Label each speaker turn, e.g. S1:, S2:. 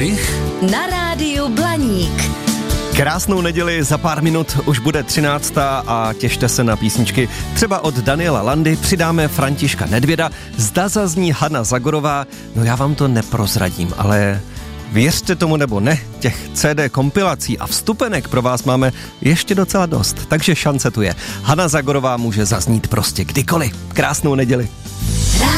S1: Strych
S2: na rádiu Blaník.
S3: Krásnou neděli, za pár minut už bude 13. a těšte se na písničky. Třeba od Daniela Landy přidáme Františka Nedvěda, zda zazní Hana Zagorová, no já vám to neprozradím, ale věřte tomu nebo ne, těch CD kompilací a vstupenek pro vás máme ještě docela dost, takže šance tu je. Hana Zagorová může zaznít prostě kdykoliv. Krásnou neděli.